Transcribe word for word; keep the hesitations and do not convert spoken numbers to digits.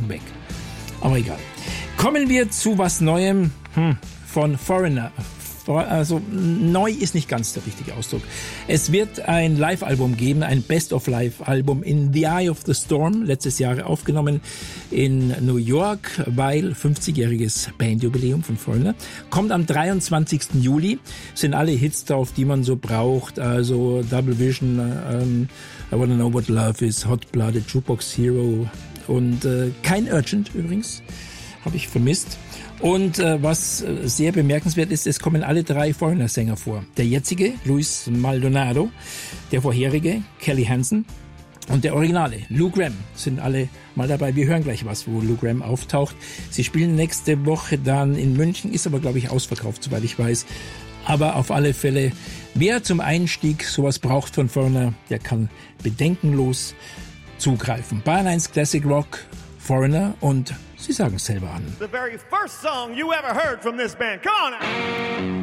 weg. Aber egal. Kommen wir zu was Neuem hm, von Foreigner. Also neu ist nicht ganz der richtige Ausdruck. Es wird ein Live-Album geben, ein Best-of-Live-Album in The Eye of the Storm, letztes Jahr aufgenommen in New York, weil fünfzigjähriges Bandjubiläum von Foreigner. Kommt am dreiundzwanzigsten Juli, sind alle Hits drauf, die man so braucht, also Double Vision, um, I Wanna Know What Love Is, Hot Blooded, Jukebox Hero und äh, kein Urgent übrigens, habe ich vermisst. Und äh, was äh, sehr bemerkenswert ist, es kommen alle drei Foreigner-Sänger vor. Der jetzige, Luis Maldonado, der vorherige, Kelly Hansen und der Originale, Lou Gramm, sind alle mal dabei. Wir hören gleich was, wo Lou Gramm auftaucht. Sie spielen nächste Woche dann in München, ist aber, glaube ich, ausverkauft, soweit ich weiß. Aber auf alle Fälle, wer zum Einstieg sowas braucht von Foreigner, der kann bedenkenlos zugreifen. Bayern eins Classic Rock, Foreigner, und sie sagen es selber an. The very first song you ever heard from this band. Come on now.